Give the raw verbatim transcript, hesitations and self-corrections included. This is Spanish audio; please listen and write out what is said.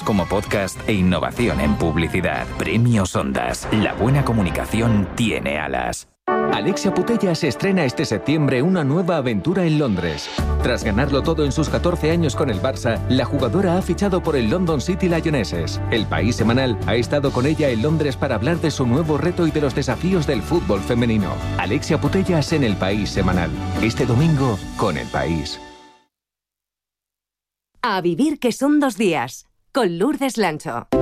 Como podcast e innovación en publicidad. Premios Ondas. La buena comunicación tiene alas. Alexia Putellas se estrena este septiembre una nueva aventura en Londres. Tras ganarlo todo en sus catorce años con el Barça, la jugadora ha fichado por el London City Lionesses. El País Semanal ha estado con ella en Londres para hablar de su nuevo reto y de los desafíos del fútbol femenino. Alexia Putellas en el País Semanal. Este domingo con El País. A vivir que son dos días, con Lourdes Lancho.